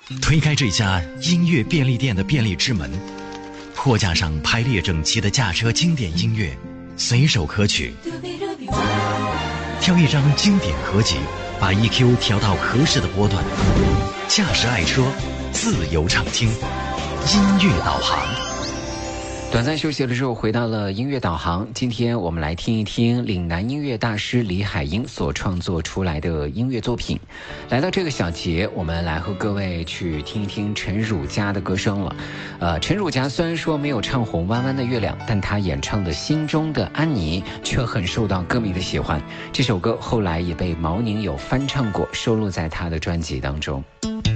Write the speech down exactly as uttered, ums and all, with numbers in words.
推开这家音乐便利店的便利之门，货架上排列整齐的驾车经典音乐，随手可取。挑一张经典合集，把 E Q 调到合适的波段，驾驶爱车，自由畅听，音乐导航。 短暂休息了之后，回到了音乐导航。今天我们来听一听岭南音乐大师李海英所创作出来的音乐作品。来到这个小节，我们来和各位去听一听陈汝佳的歌声了。呃，陈汝佳虽然说没有唱红《弯弯的月亮》，但他演唱的《心中的安妮》却很受到歌迷的喜欢。这首歌后来也被毛宁有翻唱过，收录在他的专辑当中。